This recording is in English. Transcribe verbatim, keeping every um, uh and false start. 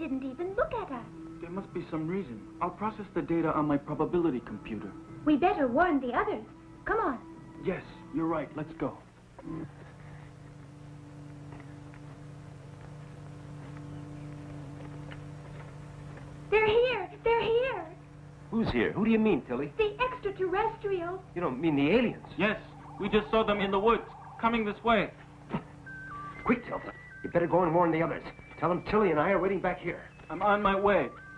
didn't even look at us. There must be some reason. I'll process the data on my probability computer. We better warn the others. Come on. Yes, you're right. Let's go. They're here. They're here. Who's here? Who do you mean, Tilly? The extraterrestrials. You don't mean the aliens? Yes, we just saw them in the woods, coming this way. Quick, Tilda. You better go and warn the others. Tell them Tilly and I are waiting back here. I'm on my way.